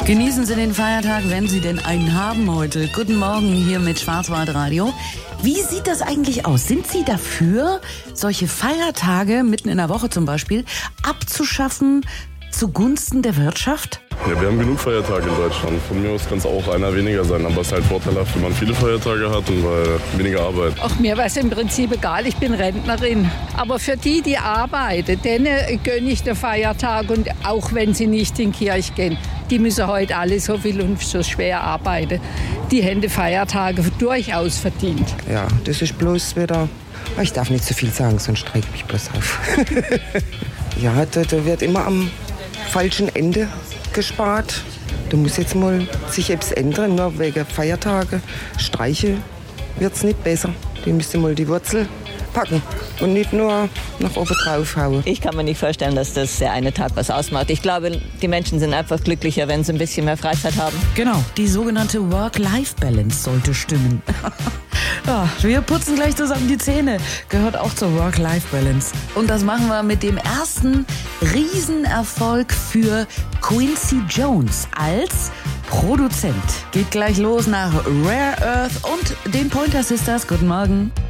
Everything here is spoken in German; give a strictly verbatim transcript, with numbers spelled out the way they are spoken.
Genießen Sie den Feiertag, wenn Sie denn einen haben heute. Guten Morgen hier mit Schwarzwaldradio. Wie sieht das eigentlich aus? Sind Sie dafür, solche Feiertage, mitten in der Woche zum Beispiel, abzuschaffen zugunsten der Wirtschaft? Ja, wir haben genug Feiertage in Deutschland. Von mir aus kann es auch einer weniger sein, aber es ist halt vorteilhaft, wenn man viele Feiertage hat und weil weniger Arbeit. Ach, mir war es im Prinzip egal, ich bin Rentnerin. Aber für die, die arbeiten, denen gönne ich den Feiertag, und auch wenn sie nicht in die Kirche gehen. Die müssen heute alle so viel und so schwer arbeiten. Die haben die Feiertage durchaus verdient. Ja, das ist bloß wieder... Ich darf nicht zu viel sagen, sonst trägt mich bloß auf. Ja, da, da wird immer am falschen Ende gespart. Da muss jetzt mal sich etwas ändern, nur wegen Feiertage. Streiche wird es nicht besser. Die müsste mal die Wurzel packen und nicht nur nach oben drauf hauen. Ich kann mir nicht vorstellen, dass das der eine Tag was ausmacht. Ich glaube, die Menschen sind einfach glücklicher, wenn sie ein bisschen mehr Freizeit haben. Genau, die sogenannte Work-Life-Balance sollte stimmen. Ja, wir putzen gleich zusammen die Zähne. Gehört auch zur Work-Life-Balance. Und das machen wir mit dem ersten Riesenerfolg für Quincy Jones als Produzent. Geht gleich los nach Rare Earth und den Pointer Sisters. Guten Morgen.